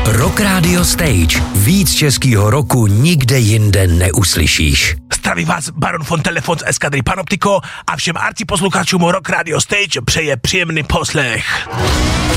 Rock Radio Stage. Víc českýho roku nikde jinde neuslyšíš. Zdraví vás Baron von Telefon z eskadry Panoptiko a všem arciposluchačům Rock Radio Stage přeje příjemný poslech.